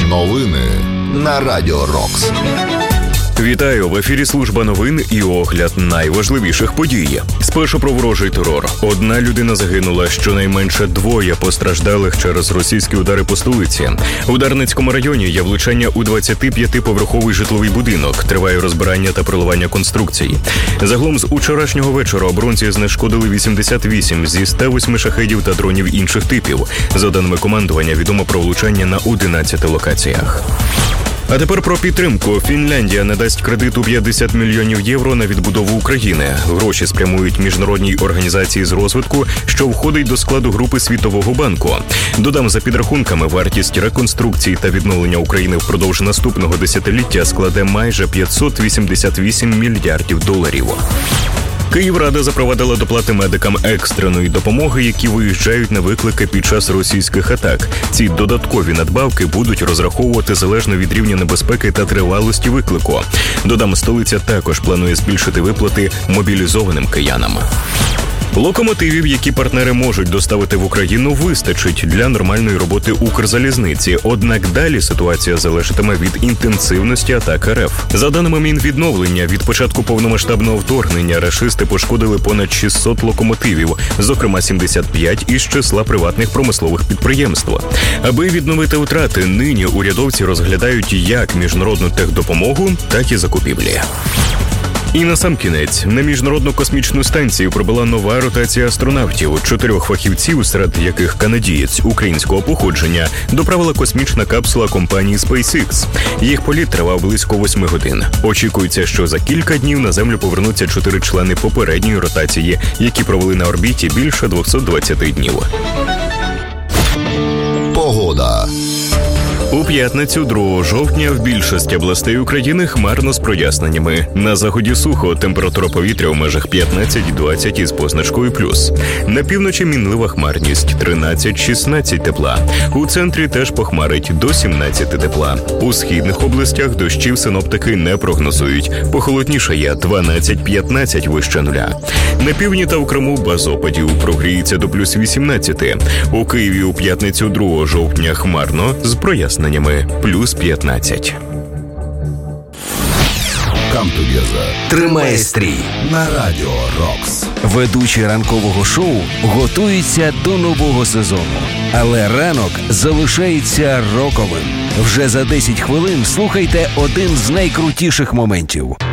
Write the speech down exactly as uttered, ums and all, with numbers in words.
Новини на Радіо Рокс. Вітаю! В ефірі служба новин і огляд найважливіших подій. Спершу про ворожий терор. Одна людина загинула, щонайменше двоє постраждалих через російські удари по столиці. У Дарницькому районі є влучання у двадцятип'ятиповерховий житловий будинок. Триває розбирання та проливання конструкцій. Загалом з учорашнього вечора оборонці знешкодили вісімдесят вісім зі ста восьми шахедів та дронів інших типів. За даними командування, відомо про влучання на одинадцяти локаціях. А тепер про підтримку. Фінляндія надасть кредит у п'ятдесят мільйонів євро на відбудову України. Гроші спрямують міжнародній організації з розвитку, що входить до складу групи Світового банку. Додам, за підрахунками, вартість реконструкції та відновлення України впродовж наступного десятиліття складе майже п'ятсот вісімдесят вісім мільярдів доларів. Київрада запровадила доплати медикам екстреної допомоги, які виїжджають на виклики під час російських атак. Ці додаткові надбавки будуть розраховувати залежно від рівня небезпеки та тривалості виклику. Додам, столиця також планує збільшити виплати мобілізованим киянам. Локомотивів, які партнери можуть доставити в Україну, вистачить для нормальної роботи Укрзалізниці. Однак далі ситуація залежатиме від інтенсивності атак РФ. За даними Мінвідновлення, від початку повномасштабного вторгнення рашисти пошкодили понад шістсот локомотивів, зокрема сімдесят п'ять із числа приватних промислових підприємств. Аби відновити втрати, нині урядовці розглядають як міжнародну техдопомогу, так і закупівлі. І насамкінець, на Міжнародну космічну станцію прибула нова ротація астронавтів. Чотирьох фахівців, серед яких канадієць українського походження, доправила космічна капсула компанії SpaceX. Їх політ тривав близько восьми годин. Очікується, що за кілька днів на Землю повернуться чотири члени попередньої ротації, які провели на орбіті більше двохсот двадцяти днів. Погода. У п'ятницю, другого жовтня, в більшості областей України хмарно з проясненнями. На заході сухо, температура повітря в межах п'ятнадцять-двадцять із позначкою плюс. На півночі мінлива хмарність тринадцять-шістнадцять тепла. У центрі теж похмарить до сімнадцяти тепла. У східних областях дощів синоптики не прогнозують. Похолоднішає дванадцять-п'ятнадцять вище нуля. На півдні та в Криму без опадів, прогріється до плюс вісімнадцяти. У Києві у п'ятницю, другого жовтня, хмарно з проясненнями. Плюс п'ятнадцять. Come together. Тримає стрій На Радіо Рокс. Ведучий ранкового шоу готується до нового сезону. Але ранок залишається роковим. Вже за десять хвилин слухайте один з найкрутіших моментів.